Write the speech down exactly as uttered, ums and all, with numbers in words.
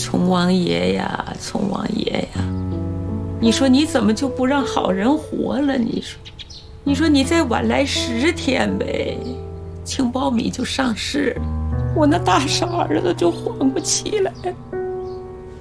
聪王爷呀，聪王爷呀，你说你怎么就不让好人活了？你说，你说你再晚来十天呗，青苞米就上市了，我那大傻儿子就缓不起来。